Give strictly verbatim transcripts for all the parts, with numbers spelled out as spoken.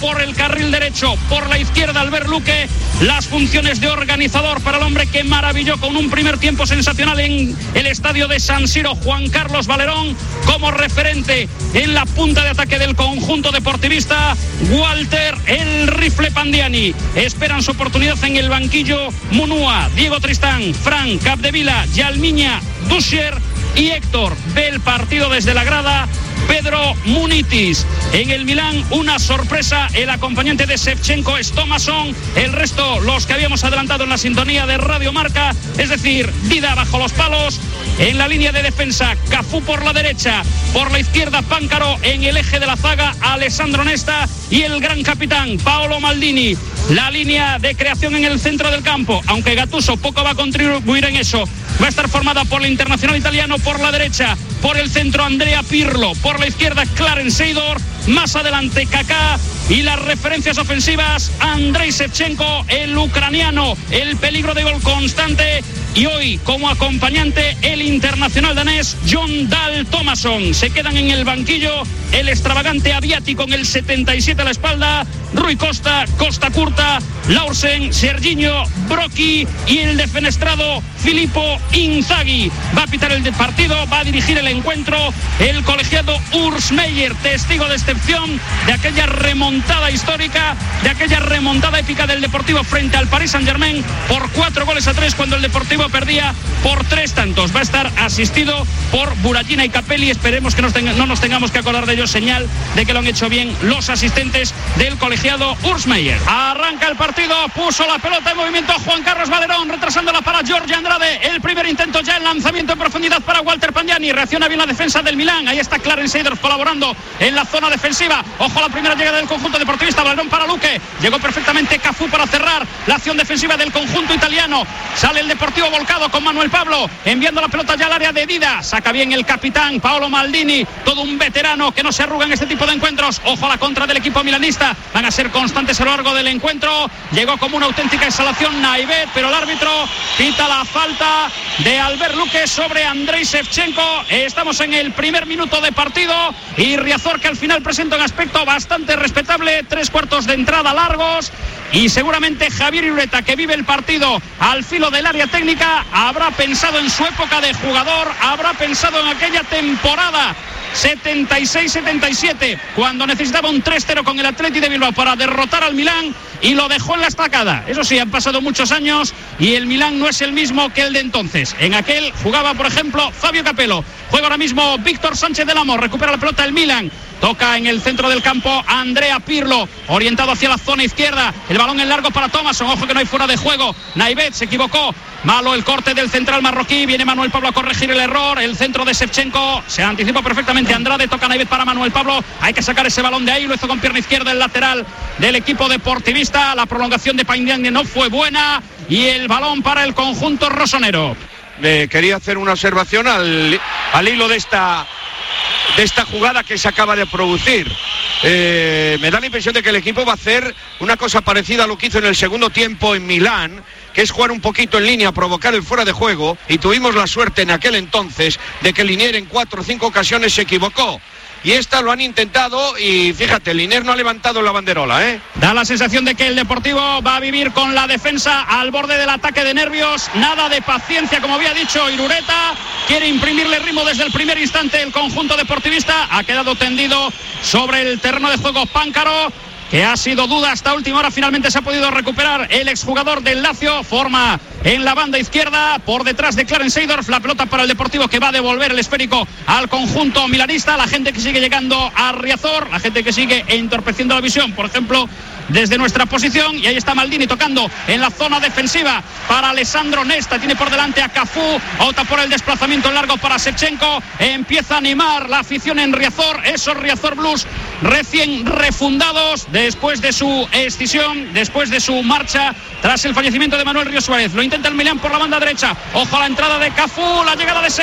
por el carril derecho, por la izquierda Albert Luque, las funciones de organizador para el hombre que maravilló con un primer tiempo sensacional en el estadio de San Siro, Juan Carlos Valerón, como referente en la punta de ataque del conjunto deportivista, Walter el Rifle Pandiani. Esperan su oportunidad en el banquillo Munúa, Diego Tristán, Fran Capdevila, Yalmiña, Duscher y Héctor. Ve el partido desde la grada Pedro Munitis. En el Milán, una sorpresa, el acompañante de Shevchenko es Thomasson, el resto los que habíamos adelantado en la sintonía de Radio Marca, es decir, Dida bajo los palos. En la línea de defensa, Cafú por la derecha, por la izquierda Páncaro, en el eje de la zaga Alessandro Nesta y el gran capitán Paolo Maldini. La línea de creación en el centro del campo, aunque Gattuso poco va a contribuir en eso, va a estar formada por el internacional italiano por la derecha, por el centro Andrea Pirlo, por la izquierda Clarence Seedorf, más adelante Kaká y las referencias ofensivas Andrei Shevchenko, el ucraniano, el peligro de gol constante, y hoy como acompañante el internacional danés Jon Dahl Tomasson. Se quedan en el banquillo el extravagante Aviati con el setenta y siete a la espalda, Rui Costa, Costa Curta, Laursen, Serginho, Brocchi y el defenestrado Filippo Inzaghi. Va a pitar el partido, va a dirigir el encuentro el colegiado Urs Meier, testigo de excepción de aquella remontada histórica, de aquella remontada épica del Deportivo frente al Paris Saint-Germain por cuatro goles a tres cuando el Deportivo perdía por tres tantos. Va a estar asistido por Buratina y Capelli. Esperemos que nos tenga, no nos tengamos que acordar de ellos, señal de que lo han hecho bien los asistentes del colegiado Urs Meier. Arranca el partido, puso la pelota en movimiento Juan Carlos Valerón, retrasándola para Jorge Andrade. El primer intento ya, el lanzamiento en profundidad para Walter Pandiani. Reacciona bien la defensa del Milán. Ahí está Clarence Seedorf colaborando en la zona defensiva. Ojo a la primera llegada del conjunto deportivista. Valerón para Luque. Llegó perfectamente Cafú para cerrar la acción defensiva del conjunto italiano. Sale el Deportivo volcado con Manuel Pablo, enviando la pelota ya al área de Dida. Saca bien el capitán Paolo Maldini, todo un veterano que no se arruga en este tipo de encuentros. Ojo a la contra del equipo milanista. Van a ser constantes a lo largo del encuentro. Llegó como una auténtica exhalación Naivet, pero el árbitro pita la falta de Albert Luque sobre Andrei Shevchenko. Estamos en el primer minuto de partido y Riazor, que al final presenta un aspecto bastante respetable, tres cuartos de entrada largos, y seguramente Javier Irureta, que vive el partido al filo del área técnica, habrá pensado en su época de jugador, habrá pensado en aquella temporada setenta y seis setenta y siete, cuando necesitaba un tres cero con el Athletic de Bilbao para derrotar al Milán, y lo dejó en la estacada. Eso sí, han pasado muchos años y el Milán no es el mismo que el de entonces. En aquel jugaba, por ejemplo, Fabio Capello. Juega ahora mismo Víctor Sánchez del Amo. Recupera la pelota el Milán. Toca en el centro del campo Andrea Pirlo, orientado hacia la zona izquierda. El balón en largo para Thomasson. Ojo que no hay fuera de juego. Naivet se equivocó. Malo el corte del central marroquí. Viene Manuel Pablo a corregir el error. El centro de Shevchenko. Se anticipó perfectamente Andrade. Toca Naivet para Manuel Pablo. Hay que sacar ese balón de ahí. Lo hizo con pierna izquierda el lateral del equipo deportivista. La prolongación de Pandiani no fue buena. Y el balón para el conjunto rosonero. Eh, quería hacer una observación al, al hilo de esta... de esta jugada que se acaba de producir. Eh, me da la impresión de que el equipo va a hacer una cosa parecida a lo que hizo en el segundo tiempo en Milán, que es jugar un poquito en línea, provocar el fuera de juego, y tuvimos la suerte en aquel entonces de que Linier en cuatro o cinco ocasiones se equivocó. Y esta lo han intentado y fíjate, Linier no ha levantado la banderola, ¿eh? Da la sensación de que el Deportivo va a vivir con la defensa al borde del ataque de nervios. Nada de paciencia, como había dicho Irureta. Quiere imprimirle ritmo desde el primer instante el conjunto deportivista. Ha quedado tendido sobre el terreno de juego Páncaro, que ha sido duda hasta última hora. Finalmente se ha podido recuperar el exjugador del Lazio. Forma en la banda izquierda, por detrás de Clarence Seedorf. La pelota para el Deportivo, que va a devolver el esférico al conjunto milanista. La gente que sigue llegando a Riazor, la gente que sigue entorpeciendo la visión, por ejemplo, desde nuestra posición. Y ahí está Maldini tocando en la zona defensiva para Alessandro Nesta. Tiene por delante a Cafú. Opta por el desplazamiento largo para Shevchenko. Empieza a animar la afición en Riazor. Esos Riazor Blues recién refundados después de su escisión, después de su marcha tras el fallecimiento de Manuel Río Suárez. Lo intenta el Milán por la banda derecha. Ojo a la entrada de Cafú. La llegada de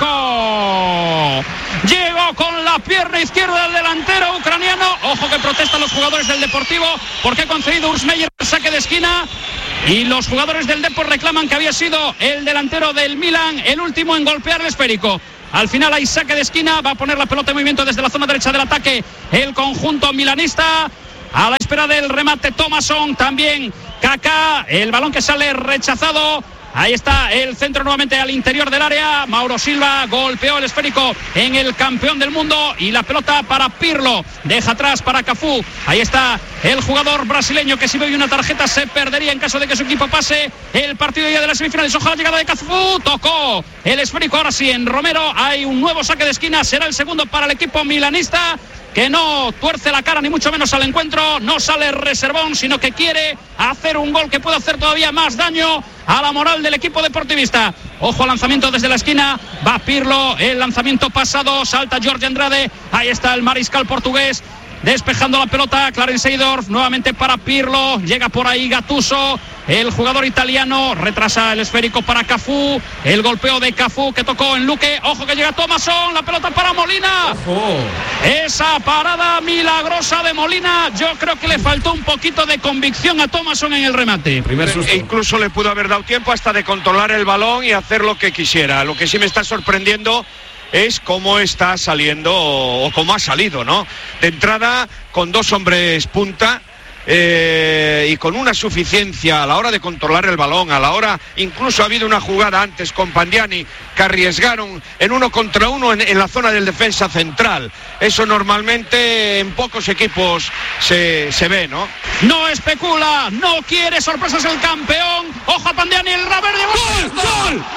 Shevchenko. Llegó con la pierna izquierda del delantero ucraniano. Ojo que protestan los jugadores del Deportivo porque ha concedido Urs Meier el saque de esquina, y los jugadores del Depor reclaman que había sido el delantero del Milán el último en golpear el esférico. Al final hay saque de esquina. Va a poner la pelota en movimiento desde la zona derecha del ataque el conjunto milanista. a la espera del remate Thomasson, también Kaká, el balón que sale rechazado. Ahí está el centro nuevamente al interior del área. Mauro Silva golpeó el esférico en el campeón del mundo y la pelota para Pirlo. Deja atrás para Cafú. Ahí está el jugador brasileño que si ve una tarjeta se perdería en caso de que su equipo pase el partido ya de las semifinales. Ojalá la llegada de Cafú. Tocó el esférico ahora sí en Romero. Hay un nuevo saque de esquina. Será el segundo para el equipo milanista, que no tuerce la cara ni mucho menos al encuentro, no sale reservón, sino que quiere hacer un gol que puede hacer todavía más daño a la moral del equipo deportivista. Ojo al lanzamiento desde la esquina, va Pirlo, el lanzamiento pasado, salta Jorge Andrade, ahí está el mariscal portugués despejando la pelota. Clarence Seedorf nuevamente para Pirlo, llega por ahí Gattuso, el jugador italiano retrasa el esférico para Cafú, el golpeo de Cafú que tocó en Luque. Ojo que llega Thomasson, la pelota para Molina. Ojo. Esa parada milagrosa de Molina, yo creo que le faltó un poquito de convicción a Thomasson en el remate. Primer susto. E incluso le pudo haber dado tiempo hasta de controlar el balón y hacer lo que quisiera. Lo que sí me está sorprendiendo es cómo está saliendo o cómo ha salido, ¿no? De entrada con dos hombres punta eh, y con una suficiencia a la hora de controlar el balón, a la hora, incluso ha habido una jugada antes con Pandiani que arriesgaron en uno contra uno en, en la zona del defensa central. Eso normalmente en pocos equipos se, se ve, ¿no? No especula, no quiere sorpresas el campeón. Ojo a Pandiani, el Raver de gol, gol, gol, gol,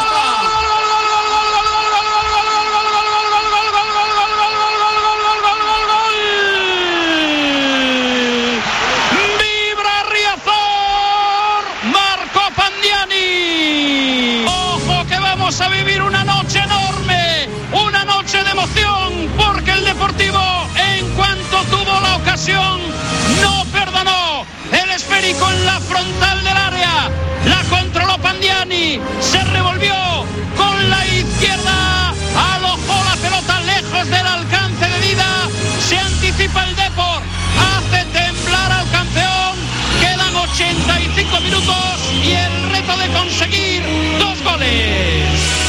a vivir una noche enorme, una noche de emoción, porque el Deportivo, en cuanto tuvo la ocasión, no perdonó. El esférico en la frontal del área, la controló Pandiani, se revolvió con la izquierda, alojó la pelota lejos del alcance de Dida, se anticipa el Depor, hace temblar al campeón. Quedan ochenta y cinco minutos y el reto de conseguir dos goles.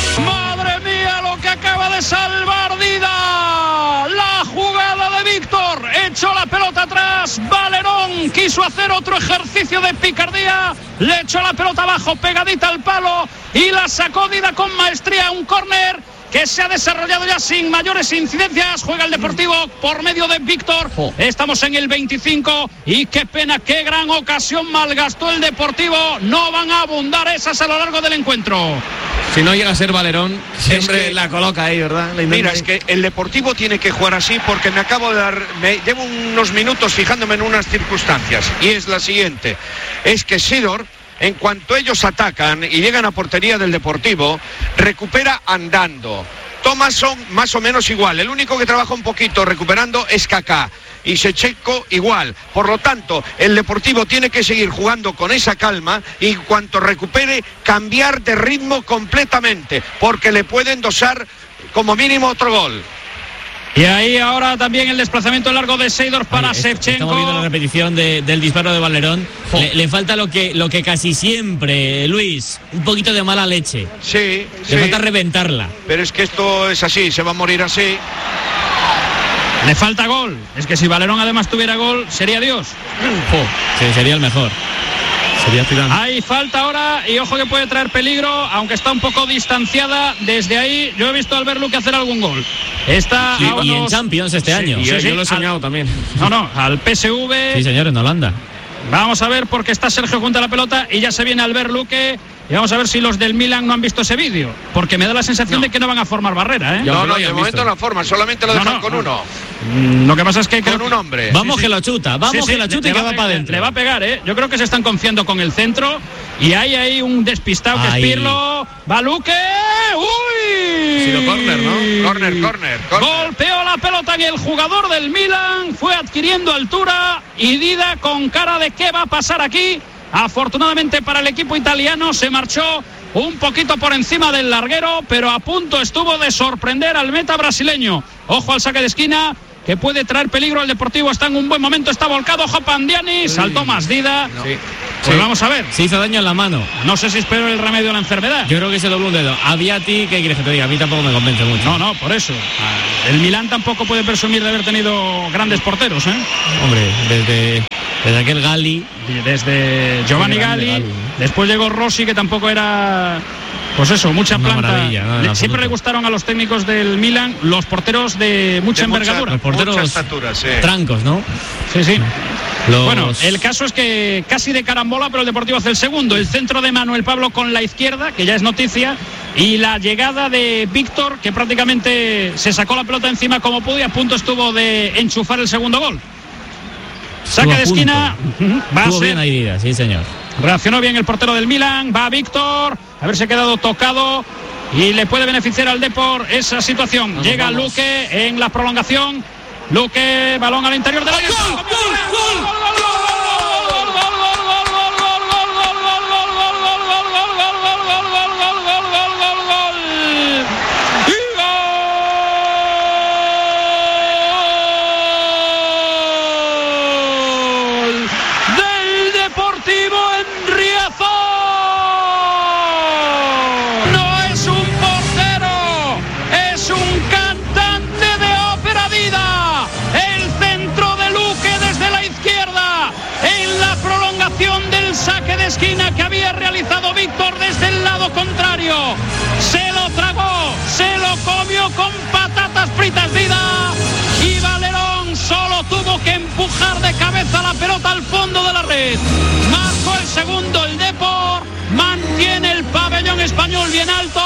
¡Madre mía lo que acaba de salvar Dida! La jugada de Víctor, echó la pelota atrás, Valerón quiso hacer otro ejercicio de picardía, le echó la pelota abajo pegadita al palo y la sacó Dida con maestría, un córner que se ha desarrollado ya sin mayores incidencias. Juega el Deportivo por medio de Víctor. Estamos en el veinticinco y qué pena, qué gran ocasión malgastó el Deportivo. No van a abundar esas a lo largo del encuentro. Si no llega a ser Valerón, siempre es que, la coloca ahí, ¿verdad? Mira, es que el Deportivo tiene que jugar así, porque me acabo de dar, me llevo unos minutos fijándome en unas circunstancias, y es la siguiente, es que Seedorf, en cuanto ellos atacan y llegan a portería del Deportivo, recupera andando. Thomasson más o menos igual, el único que trabaja un poquito recuperando es Kaká. Y Shevchenko igual. Por lo tanto, el Deportivo tiene que seguir jugando con esa calma y en cuanto recupere, cambiar de ritmo completamente, porque le pueden dosar como mínimo otro gol. Y ahí ahora también el desplazamiento largo de Seedorf para Shevchenko. Estamos viendo la repetición de, del disparo de Valerón. Oh. Le, le falta lo que, lo que casi siempre, Luis, un poquito de mala leche. Sí, Le sí. falta reventarla. Pero es que esto es así, se va a morir así. Le falta gol. Es que si Valerón además tuviera gol, sería Dios. Oh, sí, sería el mejor. Sería tirando. Hay falta ahora y ojo que puede traer peligro, aunque está un poco distanciada. Desde ahí yo he visto al Verluque hacer algún gol. Está sí, a unos... Y en Champions este sí, año. Sí, yo, sí, yo lo he soñado al... también. No, no, al P S V. Sí, señor, en Holanda. Vamos a ver porque está Sergio junto a la pelota y ya se viene al Verluque. Y vamos a ver si los del Milan no han visto ese vídeo, porque me da la sensación no. de que no van a formar barrera, ¿eh? No, no, de momento no forman, solamente lo dejan no, no, con uno. Lo que pasa es que con un hombre. Vamos sí, que sí. lo chuta, vamos sí, sí, que lo chuta y que va, va para adentro. Le va a pegar, ¿eh? Yo creo que se están confiando con el centro y hay ahí un despistado que es Pirlo. Va Luque. ¡Uy! Ha sido córner, ¿no? Córner, córner. Golpeó la pelota en el jugador del Milan, fue adquiriendo altura y Dida con cara de qué va a pasar aquí. Afortunadamente para el equipo italiano se marchó un poquito por encima del larguero, pero a punto estuvo de sorprender al meta brasileño. Ojo al saque de esquina, que puede traer peligro al Deportivo. Está en un buen momento, está volcado. Ojo Pandiani, saltó más Dida. No. Sí. Pues sí. Vamos a ver. Se hizo daño en la mano. No sé si espero el remedio a la enfermedad. Yo creo que se dobló un dedo. A Viati, ¿qué quieres que te diga? A mí tampoco me convence mucho. No, no, por eso. El Milán tampoco puede presumir de haber tenido grandes porteros, ¿eh? Hombre, desde, desde aquel Gali. Desde Giovanni Gali, Gali. Después llegó Rossi, que tampoco era... Pues eso, mucha Una planta. Maravilla, no, Siempre absoluto. Le gustaron a los técnicos del Milan los porteros de mucha de envergadura. Mucha, los porteros mucha estatura, sí. Trancos, ¿no? Sí, sí. Los... Bueno, el caso es que casi de carambola, pero el Deportivo hace el segundo. El centro de Manuel Pablo con la izquierda, que ya es noticia, y la llegada de Víctor, que prácticamente se sacó la pelota encima como pudo y a punto estuvo de enchufar el segundo gol. Saque de esquina. Va a ser... bien ahí, vida, sí, señor. Reaccionó bien el portero del Milan, va Víctor, haberse quedado tocado y le puede beneficiar al Depor esa situación. Nos Llega vamos. Luque en la prolongación. Luque, balón al interior del área. ¡Gol! ¡Gol! ¡Gol! Esquina que había realizado Víctor desde el lado contrario, se lo tragó, se lo comió con patatas fritas, vida, y Valerón solo tuvo que empujar de cabeza la pelota al fondo de la red. Marcó el segundo el Depor, mantiene el pabellón español bien alto.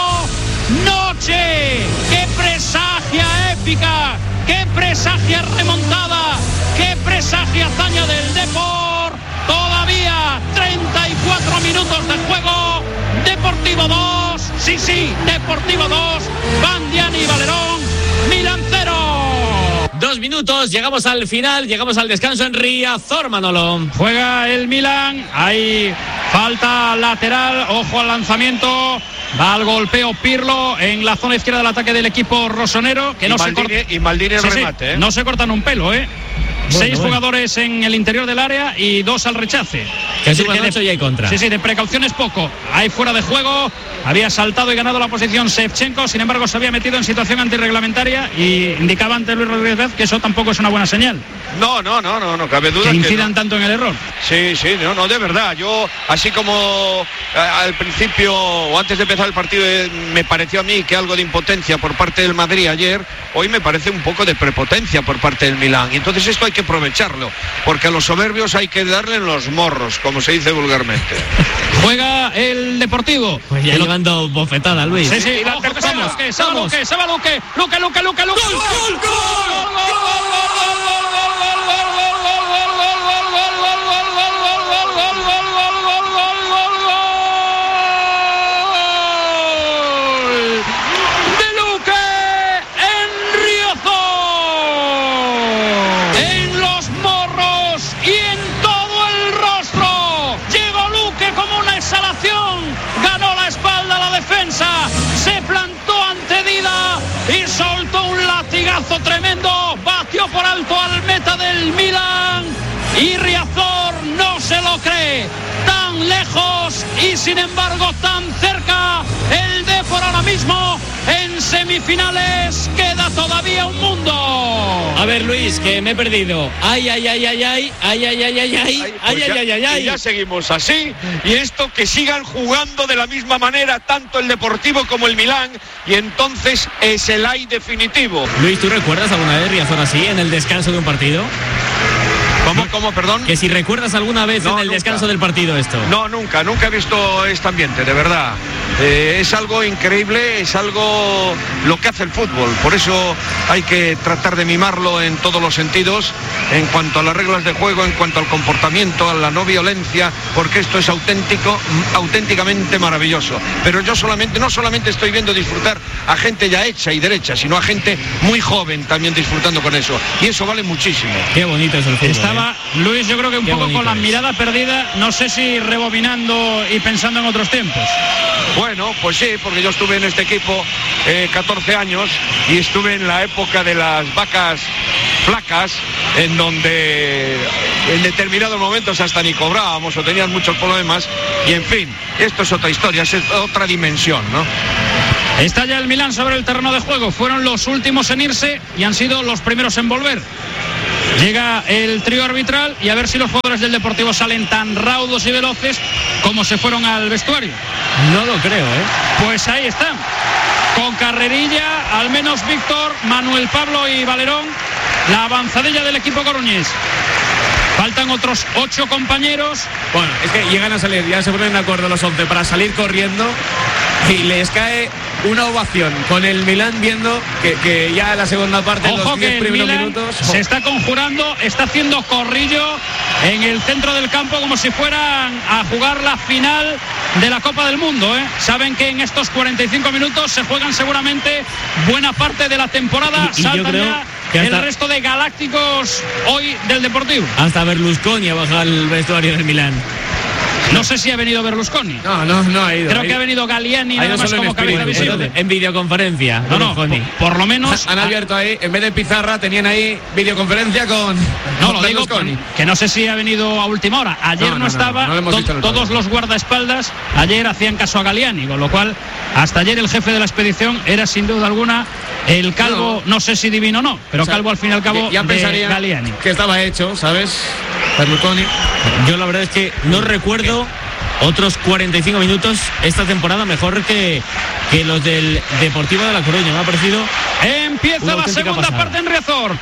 Noche que presagia épica, que presagia remontada, que presagia hazaña del Depor. Todavía treinta y cuatro minutos de juego. Deportivo dos, sí, sí, Deportivo dos, Bandiani y Valerón, Milan cero. Dos minutos, llegamos al final, llegamos al descanso en Riazor, Manolo. Juega el Milan, hay falta lateral, ojo al lanzamiento. Va al golpeo Pirlo en la zona izquierda del ataque del equipo rosonero. Que y no Maldini, se corta... y Maldini el sí, remate, sí, ¿eh? no se cortan un pelo, ¿eh? Bueno, Seis bueno. jugadores en el interior del área y dos al rechace. Que suman ocho y hay contra. Sí, sí, de precaución es poco. Hay fuera de juego. Había saltado y ganado la posición Shevchenko. Sin embargo, se había metido en situación antirreglamentaria y indicaba ante Luis Rodríguez que eso tampoco es una buena señal. No, no, no, no, no cabe duda. Que incidan que no. tanto en el error. Sí, sí, no, no, de verdad. Yo, así como eh, al principio o antes de empezar el partido eh, me pareció a mí que algo de impotencia por parte del Madrid ayer, hoy me parece un poco de prepotencia por parte del Milán. Y entonces esto hay que aprovecharlo, porque a los soberbios hay que darle en los morros, como se dice vulgarmente. Juega el Deportivo. Pues ya lo han dado bofetada, Luis. Sí, sí, y la tercera. Se va Luque, se va Luque, se va Luque. Luque, Luque, Luque, Luque. ¡Gol, gol, gol! Se plantó ante Dida y soltó un latigazo tremendo, batió por alto al meta del Milan y Riazor no se lo cree. Tan lejos y sin embargo tan cerca el Depor ahora mismo en semifinales. Queda todavía un mundo. A ver, Luis, que me he perdido. Ay, ay, ay, ay, ay, ay, ay, ay, ay, ay, ay, ay, ay, ay, ay. Y ya seguimos así. Y esto que sigan jugando de la misma manera tanto el Deportivo como el Milán. Y entonces es el ay definitivo. Luis, ¿tú recuerdas alguna vez Riazor así en el descanso de un partido? ¿Cómo, cómo, perdón? Que si recuerdas alguna vez no, en el nunca. descanso del partido esto. No, nunca, nunca he visto este ambiente, de verdad. Eh, es algo increíble, es algo lo que hace el fútbol. Por eso hay que tratar de mimarlo en todos los sentidos, en cuanto a las reglas de juego, en cuanto al comportamiento, a la no violencia, porque esto es auténtico, auténticamente maravilloso. Pero yo solamente, no solamente estoy viendo disfrutar a gente ya hecha y derecha, sino a gente muy joven también disfrutando con eso. Y eso vale muchísimo. Qué bonito es el fútbol. Estaba Luis, yo creo que un Qué poco con la es. mirada perdida, no sé si rebobinando y pensando en otros tiempos. Bueno, pues sí, porque yo estuve en este equipo eh, catorce años y estuve en la época de las vacas flacas, en donde en determinados momentos hasta ni cobrábamos o tenían muchos problemas, y en fin, esto es otra historia, es otra dimensión, ¿no? Está ya el Milán sobre el terreno de juego. Fueron los últimos en irse y han sido los primeros en volver. Llega el trío arbitral y a ver si los jugadores del Deportivo salen tan raudos y veloces como se fueron al vestuario. No lo creo, ¿eh? Pues ahí están. Con carrerilla, al menos Víctor, Manuel Pablo y Valerón, la avanzadilla del equipo coruñés. Faltan otros ocho compañeros. Bueno, es que llegan a salir, ya se ponen de acuerdo los once para salir corriendo y les cae una ovación con el Milán viendo que, que ya en la segunda parte, Ojo, los diez que el primeros Milán minutos se está conjurando, está haciendo corrillo en el centro del campo como si fueran a jugar la final de la Copa del Mundo, ¿eh? Saben que en estos cuarenta y cinco minutos se juegan seguramente buena parte de la temporada. Y, y Saltan yo creo ya que hasta, el resto de galácticos hoy del Deportivo. Hasta Berlusconi ha bajado al vestuario del Milán. No sé si ha venido Berlusconi. No, no, no ha ido. Creo ha que ido. ha venido Galliani Ha ido nada más solo en como cabeza espíritu, visible. Entonces, en videoconferencia. No, no, por, Berlusconi. por lo menos Han abierto ahí, en vez de pizarra, tenían ahí videoconferencia con. No, con lo digo Berlusconi. que no sé si ha venido a última hora. Ayer No, no, no, no, estaba, no lo hemos to- visto en el todos programa. los guardaespaldas ayer hacían caso a Galliani, con lo cual hasta ayer el jefe de la expedición era sin duda alguna el calvo, no, no sé si divino o no, pero O sea, calvo al fin y al cabo ya de pensaría Galliani. que estaba hecho, ¿sabes? Berlusconi. Yo la verdad es que no recuerdo otros cuarenta y cinco minutos esta temporada mejor que, que los del Deportivo de La Coruña. Me ha parecido Empieza una la auténtica segunda pasada. parte en Riazor.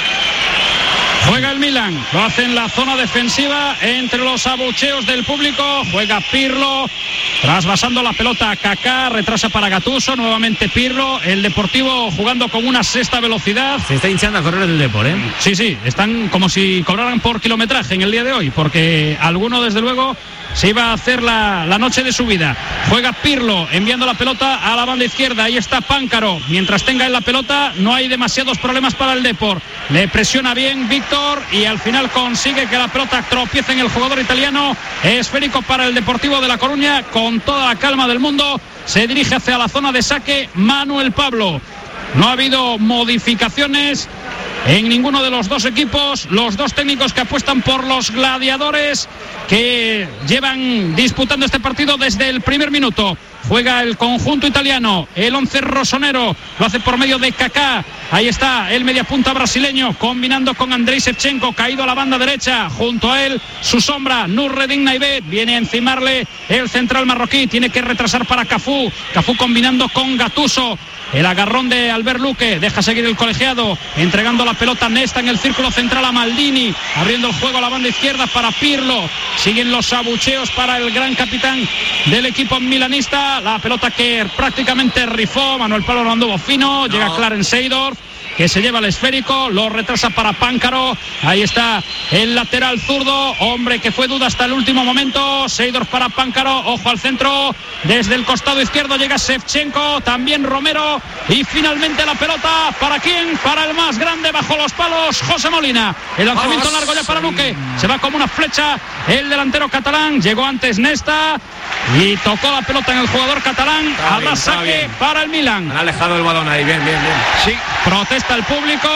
Juega el Milán, lo hace en la zona defensiva entre los abucheos del público. Juega Pirlo, trasvasando la pelota a Kaká, retrasa para Gattuso, nuevamente Pirlo. El Deportivo jugando con una sexta velocidad. se está hinchando a correr el Depor, ¿eh? Sí, sí, están como si cobraran por kilometraje en el día de hoy, porque alguno desde luego se iba a hacer la, la noche de su vida. Juega Pirlo, enviando la pelota a la banda izquierda. Ahí está Páncaro. Mientras tenga en la pelota, no hay demasiados problemas para el Depor. Le presiona bien Víctor y al final consigue que la pelota tropiece en el jugador italiano. Esférico para el Deportivo de La Coruña. Con toda la calma del mundo, se dirige hacia la zona de saque Manuel Pablo. No ha habido modificaciones en ninguno de los dos equipos. Los dos técnicos que apuestan por los gladiadores, que llevan disputando este partido desde el primer minuto. Juega el conjunto italiano, el once rosonero, lo hace por medio de Kaká. Ahí está el mediapunta brasileño, combinando con Andrei Shevchenko, caído a la banda derecha. Junto a él, su sombra, Nurreddin Naibet. Viene a encimarle el central marroquí, tiene que retrasar para Cafú. Cafú combinando con Gattuso. El agarrón de Albert Luque, deja seguir el colegiado, entregando la pelota a Nesta en el círculo central a Maldini, abriendo el juego a la banda izquierda para Pirlo. Siguen los abucheos para el gran capitán del equipo milanista. La pelota que prácticamente rifó, Manuel Pablo no anduvo fino, no. Llega Clarence Seedorf, que se lleva el esférico, lo retrasa para Páncaro. Ahí está el lateral zurdo, hombre que fue duda hasta el último momento. Seedorf para Páncaro, ojo al centro, desde el costado izquierdo llega Shevchenko, también Romero, y finalmente la pelota, ¿para quién? Para el más grande bajo los palos, José Molina. El lanzamiento largo ya para Luque, se va como una flecha el delantero catalán, llegó antes Nesta y tocó la pelota en el jugador catalán. Habrá saque para el Milán. Han alejado el balón ahí, bien, bien, bien. Sí, protesta el público,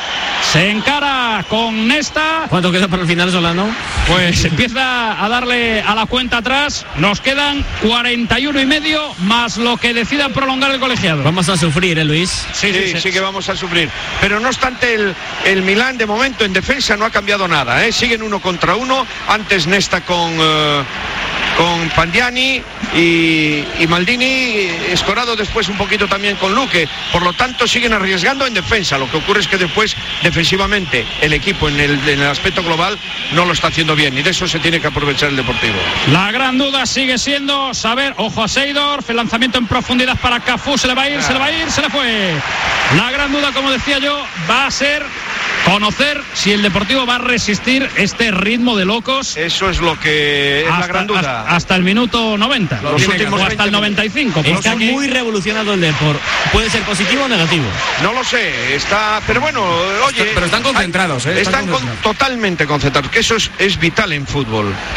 se encara con Nesta. ¿Cuánto queda para el final, Solano? Pues empieza a darle a la cuenta atrás. Nos quedan cuarenta y uno y medio más lo que decida prolongar el colegiado. Vamos a sufrir, ¿eh, Luis? Sí, sí, sí, sí que vamos a sufrir. Pero no obstante, el, el Milán de momento en defensa no ha cambiado nada, ¿eh? Siguen uno contra uno. Antes Nesta con... Uh... con Pandiani y, y Maldini, escorado después un poquito también con Luque. Por lo tanto siguen arriesgando en defensa. Lo que ocurre es que después defensivamente el equipo en el, en el aspecto global no lo está haciendo bien, y de eso se tiene que aprovechar el Deportivo. La gran duda sigue siendo saber, ojo a Seedorf, el lanzamiento en profundidad para Cafú, se le va a ir, se le va a ir, se le fue. La gran duda, como decía yo, va a ser conocer si el Deportivo va a resistir este ritmo de locos. Eso es lo que es hasta, la gran duda. Hasta, hasta el minuto noventa, los últimos o hasta el noventa y cinco. Está que... muy revolucionado el Depor. ¿Puede ser positivo o negativo? No lo sé, está, pero bueno, oye, está, pero están concentrados, ¿eh? Están, están con, concentrados. totalmente concentrados, que eso es, es vital en fútbol.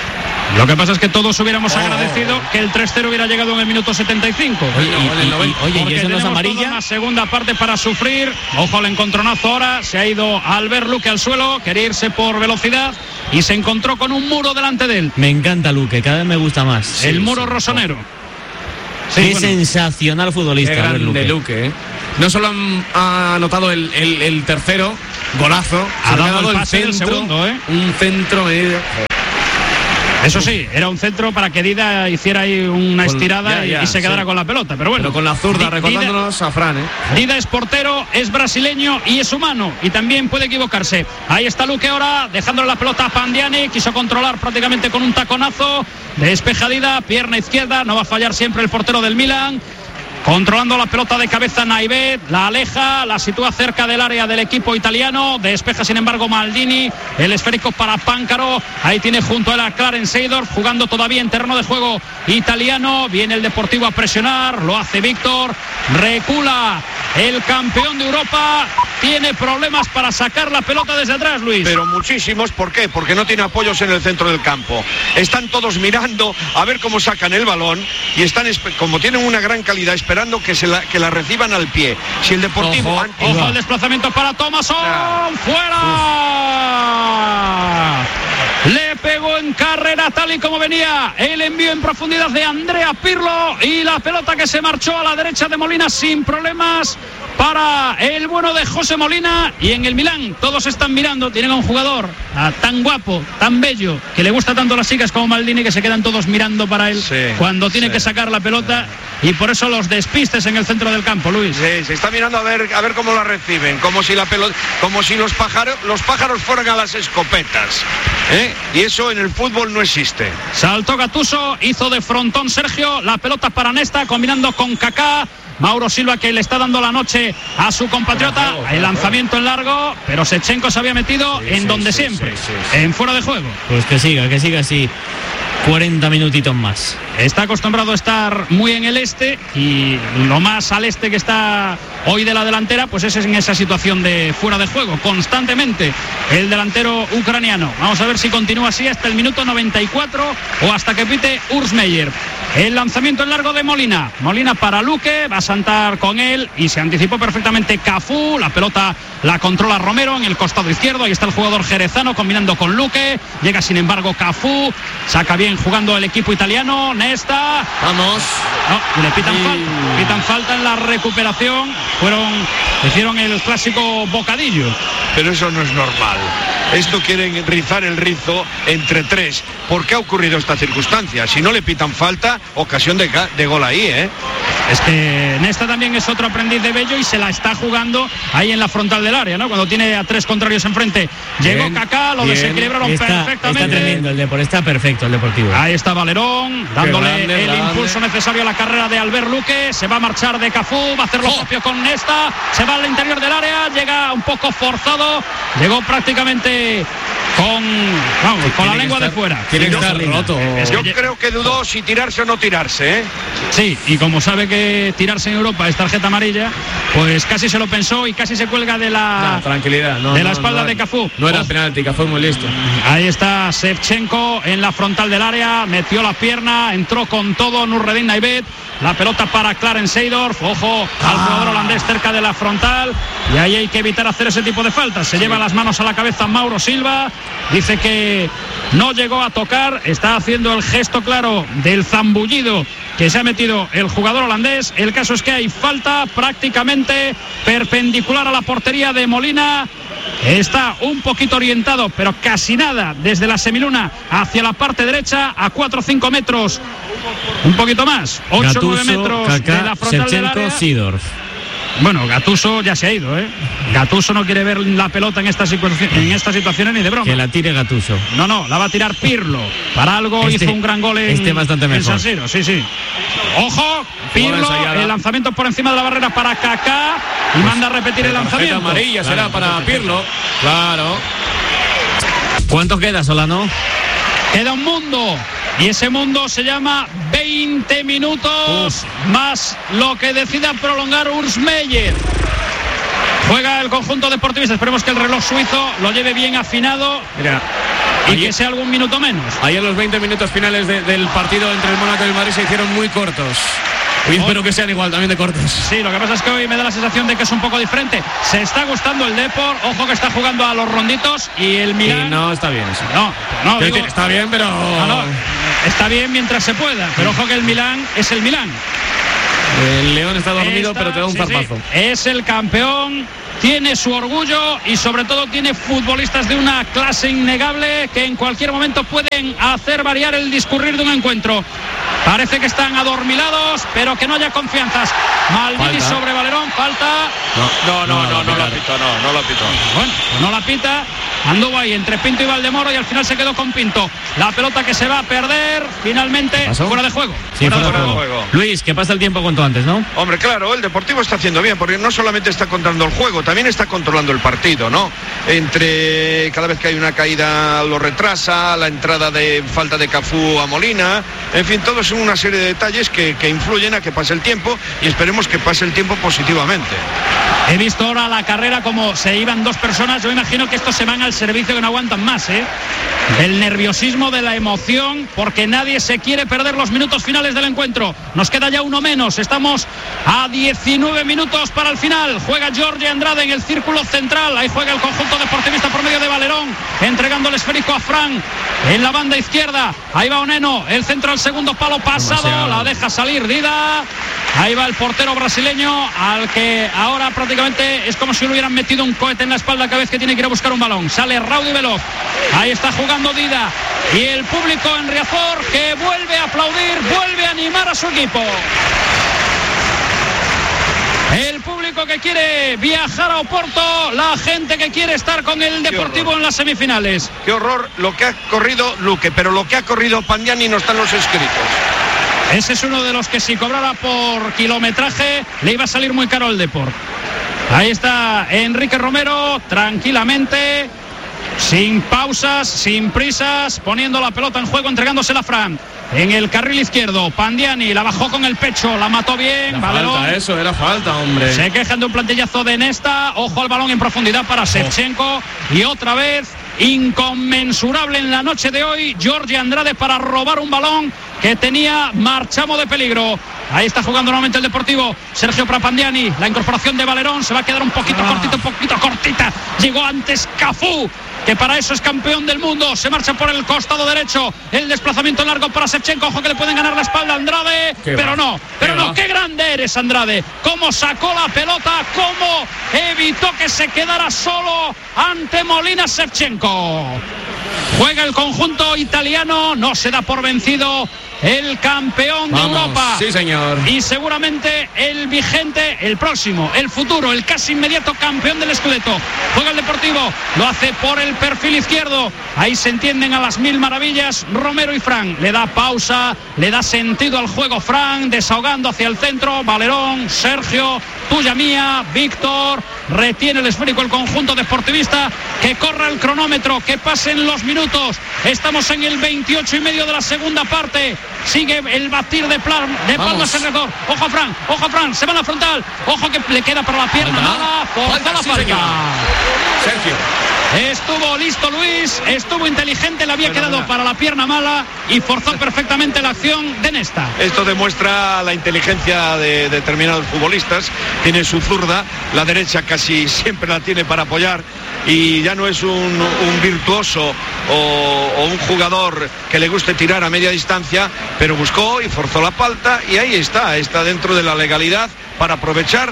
Lo que pasa es que todos hubiéramos Oh. agradecido que el tres cero hubiera llegado en el minuto setenta y cinco. Oye, y- y- y- oye, Porque ¿y eso no es tenemos amarilla? toda una segunda parte para sufrir. Ojo al encontronazo ahora. Se ha ido Albert Luque al suelo. Quería irse por velocidad y se encontró con un muro delante de él. Me encanta Luque, cada vez me gusta más. el Sí, muro sí. rosonero. Qué Sí, bueno. sensacional futbolista. Qué Albert grande Luque. Luque, ¿eh? No solo han, ha anotado el, el, el tercero, golazo, Ha sino que dado el pase del segundo, ¿eh? Un centro medio. Eso sí, era un centro para que Dida hiciera ahí una Con- estirada ya, y- ya, y se quedara sí. con la pelota. Pero bueno, Pero con la zurda, Di- recordándonos a Fran, ¿eh? Dida es portero, es brasileño y es humano y también puede equivocarse. Ahí está Luque ahora, dejándole la pelota a Pandiani, quiso controlar prácticamente con un taconazo, despeja Dida, pierna izquierda, no va a fallar siempre el portero del Milan. Controlando la pelota de cabeza Naivet, la aleja, la sitúa cerca del área del equipo italiano, despeja sin embargo Maldini, el esférico para Páncaro, ahí tiene junto a él a Clarence Seedorf, jugando todavía en terreno de juego italiano, viene el Deportivo a presionar, lo hace Víctor, recula el campeón de Europa, tiene problemas para sacar la pelota desde atrás, Luis. Pero muchísimos, ¿por qué? Porque no tiene apoyos en el centro del campo. Están todos mirando a ver cómo sacan el balón y están, como tienen una gran calidad, esperando que, se la, que la reciban al pie. Si el Deportivo... Ojo, antes- Ojo al desplazamiento para Thomasson, Ah. fuera. Le pegó en carrera tal y como venía el envío en profundidad de Andrea Pirlo y la pelota que se marchó a la derecha de Molina sin problemas para el bueno de José Molina. Y en el Milán todos están mirando, tienen a un jugador ah, tan guapo, tan bello, que le gusta tanto a las chicas como Maldini, que se quedan todos mirando para él Sí, cuando tiene sí. que sacar la pelota, y por eso los despistes en el centro del campo, Luis. Sí, se está mirando a ver a ver cómo la reciben, como si la pelota, como si los pájaros, los pájaros fueran a las escopetas, ¿eh? Y eso en el fútbol no existe. Saltó Gattuso, hizo de frontón Sergio, la pelota para Nesta, combinando con Kaká. Mauro Silva, que le está dando la noche a su compatriota, el lanzamiento en largo, pero Shevchenko se había metido en sí, donde sí, siempre, sí, sí, sí. en fuera de juego. Pues que siga, que siga así. cuarenta minutitos más. Está acostumbrado a estar muy en el este y lo más al este que está hoy de la delantera, pues es en esa situación de fuera de juego, constantemente el delantero ucraniano. Vamos a ver si continúa así hasta el minuto noventa y cuatro o hasta que pite Urs Meier. El lanzamiento en largo de Molina. Molina para Luque, va a saltar con él y se anticipó perfectamente Cafú. La pelota la controla Romero en el costado izquierdo. Ahí está el jugador jerezano combinando con Luque. Llega sin embargo Cafú. Saca bien jugando el equipo italiano. Nesta. Vamos. No, le pitan Y- falta. Pitan falta en la recuperación. Fueron, hicieron el clásico bocadillo. Pero eso no es normal. Esto quieren rizar el rizo entre tres. ¿Por qué ha ocurrido esta circunstancia? Si no le pitan falta, ocasión de, ga- de gol ahí, ¿eh? Es que Nesta también es otro aprendiz de Bello y se la está jugando ahí en la frontal del área, ¿no? Cuando tiene a tres contrarios enfrente. Llegó Bien, Kaká, lo bien. desequilibraron Está, perfectamente. está tremendo el Deportivo, está perfecto el Deportivo. Ahí está Valerón, dándole grande, el grande. impulso necesario a la carrera de Albert Luque. Se va a marchar de Cafú, va a hacer lo ¡Oh! propio con Nesta. Se va al interior del área, llega un poco forzado. Llegó prácticamente con, vamos, con la Tiene que lengua de estar- fuera. Tiene que Y estar no- roto. Es Yo que- creo que dudó si tirarse o no tirarse, ¿eh? Sí, y como sabe que tirarse en Europa es tarjeta amarilla, pues casi se lo pensó y casi se cuelga de la... No, tranquilidad. No, de la no, espalda no, de Cafú. No era Ojo. penalti, Cafú muy listo. Ahí está Shevchenko en la frontal del área, metió la pierna, entró con todo Nurredin Naivet, la pelota para Clarence Seedorf, ojo al jugador holandés cerca de la frontal, y ahí hay que evitar hacer ese tipo de faltas. Se lleva las manos a la cabeza Mauro Silva, dice que no llegó a tocar, está haciendo el gesto claro del zambullido que se ha metido el jugador holandés. El caso es que hay falta prácticamente perpendicular a la portería de Molina. Está un poquito orientado, pero casi nada, desde la semiluna hacia la parte derecha, a cuatro o cinco metros, un poquito más, ocho o nueve metros Kaká, de la frontal del Shevchenko, área. Seedorf. Bueno, Gattuso ya se ha ido, ¿eh? Gattuso no quiere ver la pelota en esta, situa- en esta situación ni de broma. Que la tire Gattuso. No, no, la va a tirar Pirlo. Para algo Este- hizo un gran gol en, este bastante en mejor. San Siro, sí, sí. Ojo, Pirlo, ensayada. el lanzamiento por encima de la barrera para Kaká y manda a repetir el Tarjeta lanzamiento. amarilla será Claro, para tarjeta. Pirlo. Claro. ¿Cuánto queda, Solano? Queda un mundo y ese mundo se llama veinte minutos más lo que decida prolongar Urs Meier. Juega el conjunto deportivista, esperemos que el reloj suizo lo lleve bien afinado. Mira. y ayer, que sea algún minuto menos. Ayer los veinte minutos finales de, del partido entre el Mónaco y el Madrid se hicieron muy cortos. Y espero que sean igual también de cortos. Sí, lo que pasa es que hoy me da la sensación de que es un poco diferente. Se está gustando el Depor, ojo que está jugando a los ronditos y el Milán. Y no está bien eso. No, no, digo, está bien, pero no, no, está bien mientras se pueda, pero ojo que el Milán es el Milán. El León está dormido, Está, pero te da un sí, zarpazo. Sí, es el campeón, tiene su orgullo y sobre todo tiene futbolistas de una clase innegable que en cualquier momento pueden hacer variar el discurrir de un encuentro. Parece que están adormilados, pero que no haya confianzas. Maldini falta. Sobre Valerón, falta. No, no, no, no, no, no la pito, no, no la pito. Bueno, no la pita. Anduvo ahí entre Pinto y Valdemoro y al final se quedó con Pinto. La pelota que se va a perder, finalmente fuera de juego. Sí, fuera, fuera de juego. juego. Luis, que pasa el tiempo cuanto antes, ¿no? Hombre, claro, el Deportivo está haciendo bien, porque no solamente está controlando el juego, también está controlando el partido, ¿no? Entre cada vez que hay una caída lo retrasa, la entrada de falta de Cafú a Molina, en fin, todo son una serie de detalles que, que influyen a que pase el tiempo y esperemos que pase el tiempo positivamente. He visto ahora la carrera como se iban dos personas. Yo imagino que estos se van al servicio, que no aguantan más, ¿eh? El nerviosismo, de la emoción, porque nadie se quiere perder los minutos finales del encuentro. Nos queda ya uno menos. Estamos a diecinueve minutos para el final. Juega Jorge Andrade en el círculo central. Ahí juega el conjunto deportivista por medio de Valerón, entregando el esférico a Fran en la banda izquierda. Ahí va Oneno, el centro al segundo palo pasado. Demasiado. La deja salir Dida. Ahí va el portero brasileño, al que ahora prácticamente es como si le hubieran metido un cohete en la espalda cada vez que tiene que ir a buscar un balón. Sale Raudy veloz. Ahí está jugando Dida. Y el público en Riazor, que vuelve a aplaudir, vuelve a animar a su equipo. El público que quiere viajar a Oporto, la gente que quiere estar con el Deportivo en las semifinales. Qué horror lo que ha corrido Luque, pero lo que ha corrido Pandiani no está en los escritos. Ese es uno de los que si cobrara por kilometraje le iba a salir muy caro al Depor. Ahí está Enrique Romero, tranquilamente, sin pausas, sin prisas, poniendo la pelota en juego, entregándosela a Fran. En el carril izquierdo, Pandiani la bajó con el pecho, la mató bien. Era falta, eso era falta, hombre. Se quejan de un plantillazo de Nesta. Ojo al balón en profundidad para Shevchenko. Oh. Y otra vez, inconmensurable en la noche de hoy, Jorge Andrade para robar un balón que tenía marchamo de peligro. Ahí está jugando nuevamente el Deportivo. Sergio Prapandiani, la incorporación de Valerón se va a quedar un poquito ah. cortito, un poquito cortita. Llegó antes Cafú, que para eso es campeón del mundo. Se marcha por el costado derecho. El desplazamiento largo para Shevchenko. Ojo que le pueden ganar la espalda a Andrade. Qué pero va. no, pero qué no. Va. Qué grande eres, Andrade. Cómo sacó la pelota, cómo evitó que se quedara solo ante Molina Shevchenko. Juega el conjunto italiano, no se da por vencido el campeón Vamos, de Europa. Sí, señor. Y seguramente el vigente, el próximo, el futuro, el casi inmediato campeón del Scudetto. Juega el Deportivo, lo hace por el perfil izquierdo. Ahí se entienden a las mil maravillas Romero y Fran. Le da pausa, le da sentido al juego Fran, desahogando hacia el centro. Valerón, Sergio, tuya mía, Víctor. Retiene el esférico el conjunto deportivista. Que corra el cronómetro, que pasen los minutos. Estamos en el veintiocho y medio de la segunda parte. Sigue el batir de, plan, de palmas alrededor. Ojo a Fran, ojo a Fran, se va a la frontal. Ojo que le queda por la pierna falta. mala. Forzó la falta. Sergio. Estuvo listo Luis, estuvo inteligente, le había quedado para la pierna mala y forzó perfectamente la acción de Nesta. Esto demuestra la inteligencia de determinados futbolistas. Tiene su zurda, la derecha casi siempre la tiene para apoyar y ya no es un, un virtuoso o, o un jugador que le guste tirar a media distancia, pero buscó y forzó la falta y ahí está, está dentro de la legalidad para aprovechar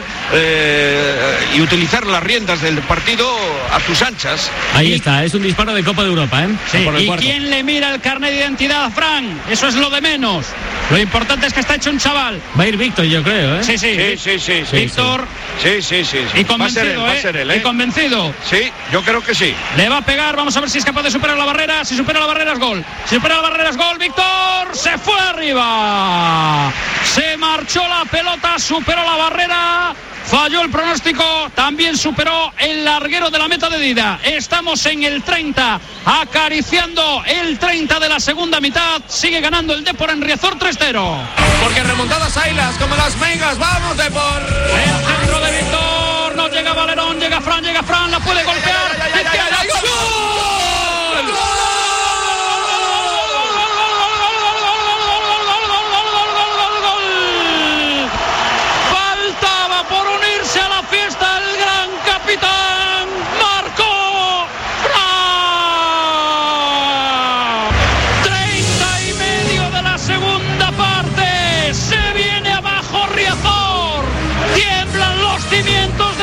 eh, y utilizar las riendas del partido a tus anchas. Ahí y, está, es un disparo de Copa de Europa, ¿eh? Sí, ¿y cuarto. quién le mira el carnet de identidad, Fran? Eso es lo de menos. Lo importante es que está hecho un chaval. Va a ir Víctor, yo creo, ¿eh? Sí, sí, sí, sí, sí, sí. Víctor. Sí, sí, sí, sí. Y convencido, va a ser él, ¿eh? va a ser él, ¿eh? Y convencido. Sí, yo creo que sí. Le va a pegar, vamos a ver si es capaz de superar la barrera. Si supera la barrera es gol. Si supera la barrera es gol, Víctor. Se fue arriba. Se marchó la pelota, superó la barrera. Falló el pronóstico, también superó el larguero de la meta de Dida. Estamos en el treinta, acariciando el treinta de la segunda mitad. Sigue ganando el Depor en Riazor tres cero. Porque remontadas ailas como las megas. ¡Vamos, Depor! El centro de Víctor, no llega Valerón, llega Fran, llega Fran, la puede golpear. ¡Ay, ay, ay, ay, ay, ay, ay, ¡Gol! ¡Gol!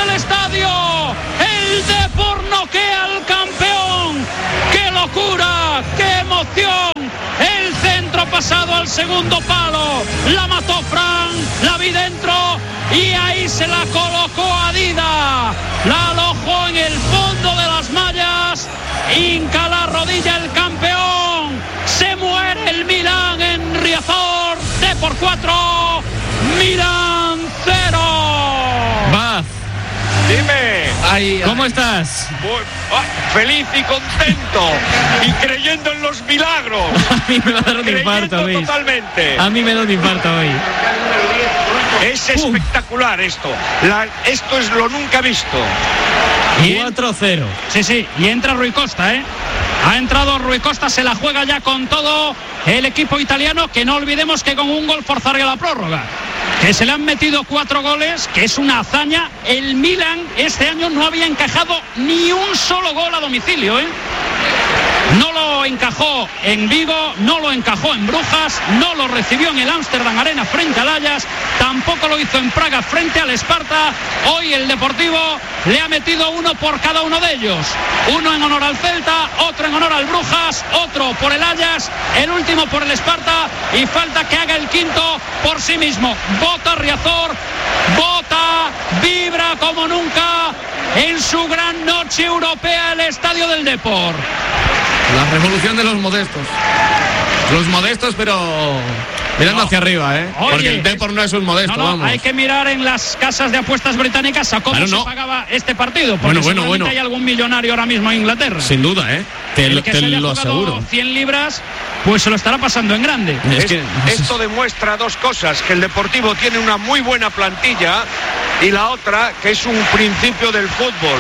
del estadio. El Depor noquea al campeón. ¡Qué locura! ¡Qué emoción! El centro pasado al segundo palo. La mató Fran, la vi dentro y ahí se la colocó a Dida. La alojó en el fondo de las mallas. Hinca la rodilla el campeón. Se muere el Milán en Riazor. Depor cuatro, Milán cero. Baz, Dime. Ay, ¿cómo ay. estás? Muy- ah, feliz y contento y creyendo en los milagros. A mí me va a dar un Creyendo infarto, Luis. totalmente. A mí me da un infarto hoy. Es espectacular esto. La- esto es lo nunca visto. cuatro cero. Sí, sí, y entra Rui Costa, ¿eh? Ha entrado Rui Costa, se la juega ya con todo el equipo italiano, que no olvidemos que con un gol forzaría la prórroga. Que se le han metido cuatro goles, que es una hazaña. El Milan este año no había encajado ni un solo gol a domicilio, ¿eh? No lo encajó en Vigo, no lo encajó en Brujas, no lo recibió en el Amsterdam Arena frente al Ajax, tampoco lo hizo en Praga frente al Sparta. Hoy el Deportivo le ha metido uno por cada uno de ellos. Uno en honor al Celta, otro en honor al Brujas, otro por el Ajax, el último por el Sparta y falta que haga el quinto por sí mismo. Bota Riazor, bota, vibra como nunca en su gran noche europea el estadio del Depor. La revolución de los modestos. Los modestos, pero mirando No. hacia arriba, ¿eh? Oye, Porque el Depor no es un modesto, No, no, vamos. hay que mirar en las casas de apuestas británicas a cómo Claro, se no. pagaba este partido. Porque Bueno, bueno, seguramente bueno. hay algún millonario ahora mismo en Inglaterra. Sin duda, ¿eh? Te, El lo- que te se haya lo jugado aseguro. cien libras, pues se lo estará pasando en grande. Es Es- que esto demuestra dos cosas: que el Deportivo tiene una muy buena plantilla y la otra que es un principio del fútbol,